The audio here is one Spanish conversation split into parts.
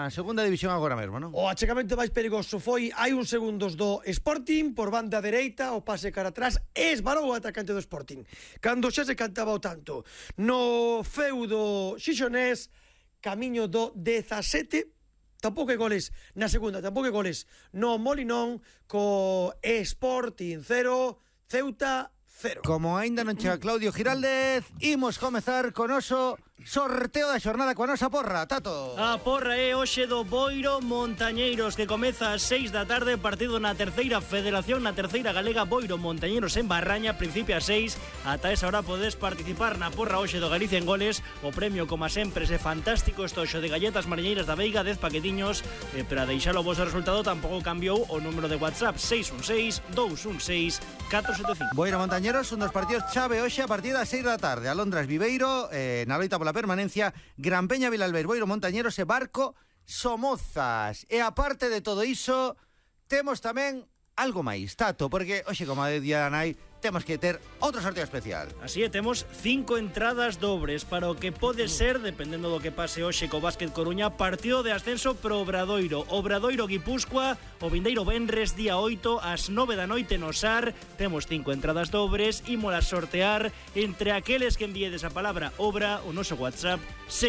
na segunda división agora mesmo, non? O achecamento máis perigoso foi hai uns segundos do Sporting por banda dereita, o pase cara atrás, esbarou o atacante do Sporting. Cando xa se cantaba o tanto no feudo xixonés, camiño do 17, tampouco hai goles na segunda, tampouco hai goles no Molinón, co Sporting 0, Ceuta 0. Como aínda non chega Claudio Giraldez, imos comezar con oso sorteo da xornada coa nosa porra, Tato. A porra é hoxe do Boiro Montañeiros, que comeza ás 6 da tarde, partido na terceira federación, na terceira galega. Boiro Montañeiros en Barraña, principio ás 6. Ata esa hora podes participar na porra hoxe do Galicia en goles. O premio, como sempre, é fantástico, estoxo de galletas mariñeiras da Veiga, 10 paquetiños. Para deixar o vosso resultado tampouco cambiou o número de WhatsApp, 616-216-475. Boiro Montañeiros, un dos partidos chave hoxe a partir das 6 da tarde. Alondras Viveiro, na loita pola permanencia, Gran Peña Vilalbés, Boiro Montañeros e Barco Somozas. E aparte de todo iso, temos tamén algo máis, Tato, porque hoxe, como a día da nai, temos que ter outro sorteo especial. Así é, temos 5 entradas dobres para o que pode ser, dependendo do que pase hoxe co Básquet Coruña, partido de ascenso pro Obradoiro. Obradoiro Guipúzcoa, o vindeiro venres, día 8, ás 9 da noite no SAR. Temos 5 entradas dobres, ímolas sortear entre aqueles que envíedes a palabra obra o noso WhatsApp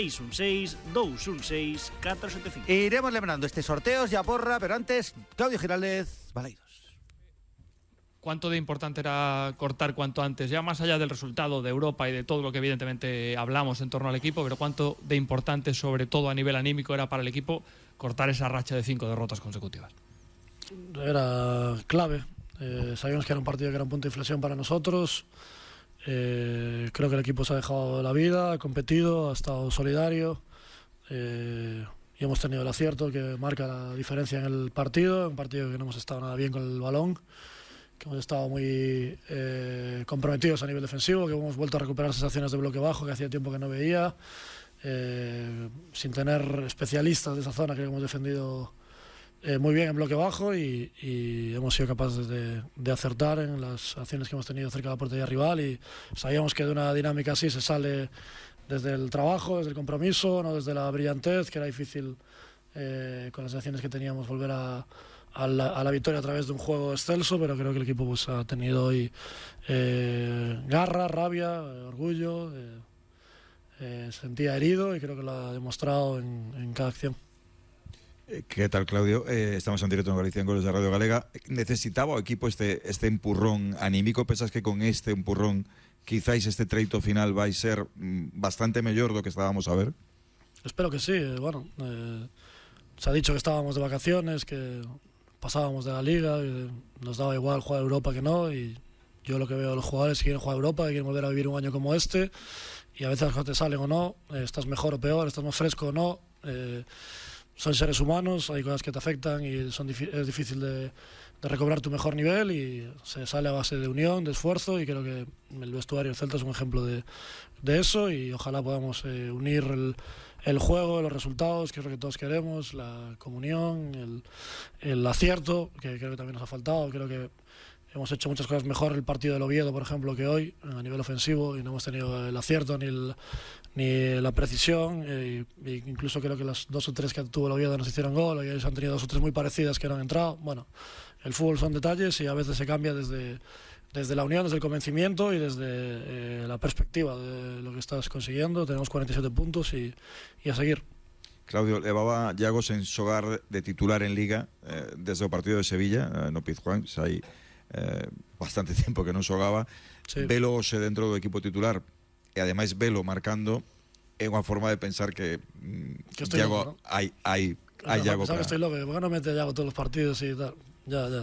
616-216-475. Iremos lembrando estes sorteos e a porra, pero antes, Claudio Giraldez, Baleidos. ¿Cuánto de importante era cortar cuanto antes? Ya más allá del resultado de Europa y de todo lo que evidentemente hablamos en torno al equipo, pero cuánto de importante, sobre todo a nivel anímico, era para el equipo cortar esa racha de 5 derrotas consecutivas? Era clave. Sabíamos que era un partido que era un punto de inflexión para nosotros. Creo que el equipo se ha dejado la vida, ha competido, ha estado solidario. Y hemos tenido el acierto que marca la diferencia en el partido. Un partido que no hemos estado nada bien con el balón, que hemos estado muy comprometidos a nivel defensivo, que hemos vuelto a recuperar sensaciones de bloque bajo que hacía tiempo que no veía, sin tener especialistas de esa zona. Creo que hemos defendido muy bien en bloque bajo y hemos sido capaces de acertar en las acciones que hemos tenido cerca de la portería rival, y sabíamos que de una dinámica así se sale desde el trabajo, desde el compromiso, no desde la brillantez, que era difícil con las acciones que teníamos volver a la victoria a través de un juego excelso, pero creo que el equipo pues ha tenido hoy garra, rabia, orgullo, se sentía herido y creo que lo ha demostrado en cada acción. ¿Qué tal, Claudio? Estamos en directo en Galicia en Goles de Radio Galega. ¿Necesitaba o equipo este empurrón anímico? ¿Pensas que con este empurrón quizáis este treito final vai ser bastante mellor do que estábamos a ver? Espero que sí. Bueno, se ha dicho que estábamos de vacaciones, que pasábamos de la liga, y nos daba igual jugar a Europa que no, y yo lo que veo a los jugadores que quieren jugar a Europa, que quieren volver a vivir un año como este, y a veces las cosas te salen o no, estás mejor o peor, estás más fresco o no, son seres humanos, hay cosas que te afectan y es difícil de recobrar tu mejor nivel, y se sale a base de unión, de esfuerzo, y creo que el vestuario del Celta es un ejemplo de eso, y ojalá podamos unir el juego, los resultados, que es lo que todos queremos, la comunión, el acierto, que creo que también nos ha faltado. Creo que hemos hecho muchas cosas mejor el partido del Oviedo, por ejemplo, que hoy, a nivel ofensivo, y no hemos tenido el acierto ni la precisión, incluso creo que las 2 o 3 que tuvo el Oviedo nos hicieron gol, y ellos han tenido 2 o 3 muy parecidas que no han entrado. Bueno, el fútbol son detalles y a veces se cambia desde la unión, desde el convencimiento y desde la perspectiva de lo que estás consiguiendo. Tenemos 47 puntos y a seguir. Claudio, levaba Iago sen xogar de titular en Liga desde o partido de Sevilla, no Pizjuán, hai bastante tempo que non xogaba. Sí. Velo hoxe dentro do equipo titular e ademais velo marcando é unha forma de pensar que Iago, loco, ¿no? hai Iago para... Estoy loco, ¿por qué no mete a Iago todos los partidos y tal? Ya.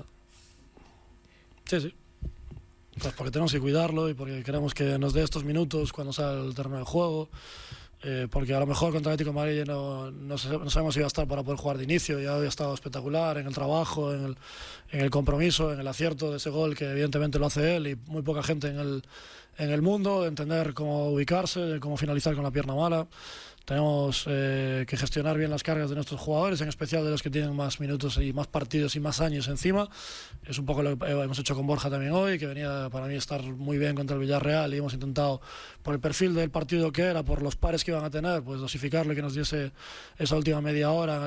Sí. Pues porque tenemos que cuidarlo y porque queremos que nos dé estos minutos cuando sale el terreno de juego, porque a lo mejor contra el Atlético de Madrid no sabemos si va a estar para poder jugar de inicio. Ya hoy ha estado espectacular en el trabajo, en el compromiso, en el acierto de ese gol, que evidentemente lo hace él y muy poca gente en el mundo, de entender cómo ubicarse, cómo finalizar con la pierna mala. Tenemos que gestionar bien las cargas de nuestros jugadores, en especial de los que tienen más minutos y más partidos y más años encima. Es un poco lo que hemos hecho con Borja también hoy, que venía para mí a estar muy bien contra el Villarreal, y hemos intentado, por el perfil del partido que era, por los pares que iban a tener, pues dosificarlo y que nos diese esa última media hora